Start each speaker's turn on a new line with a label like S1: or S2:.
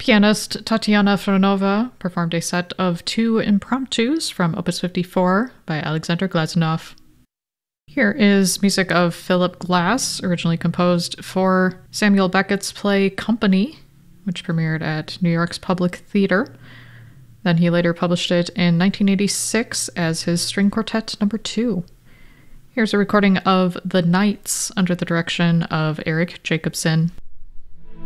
S1: Pianist Tatiana Fronova performed a set of 2 impromptus from Opus 54 by Alexander Glazunov. Here is music of Philip Glass, originally composed for Samuel Beckett's play Company, which premiered at New York's Public Theater. Then he later published it in 1986 as his String Quartet No. 2. Here's a recording of The Nights under the direction of Eric Jacobson.